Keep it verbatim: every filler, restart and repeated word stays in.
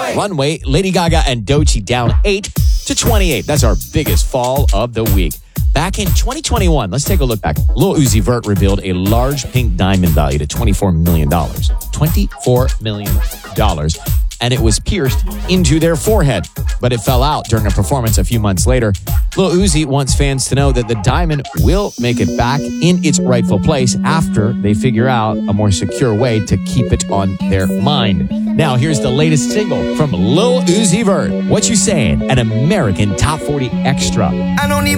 Runway, Lady Gaga and Doechii down eight to twenty-eight. That's our biggest fall of the week. Back in twenty twenty-one, let's take a look back. Lil Uzi Vert revealed a large pink diamond valued at twenty-four million dollars. twenty-four million dollars. And it was pierced into their forehead, but it fell out during a performance a few months later. Lil Uzi wants fans to know that the diamond will make it back in its rightful place after they figure out a more secure way to keep it on their mind. Now, here's the latest single from Lil Uzi Vert. What You Saying? An American Top forty Extra. I don't even